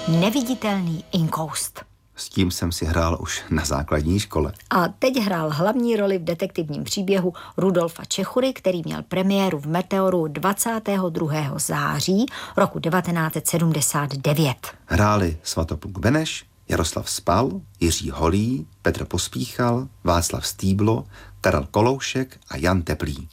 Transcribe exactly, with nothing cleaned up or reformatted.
Neviditelný inkoust. S tím jsem si hrál už na základní škole. A teď hrál hlavní roli v detektivním příběhu Rudolfa Čechury, který měl premiéru v Meteoru dvacátého druhého září roku devatenáct set sedmdesát devět. Hráli Svatopluk Beneš, Jaroslav Spal, Jiří Holý, Petr Pospíchal, Václav Stýblo, Karel Koloušek a Jan Teplý.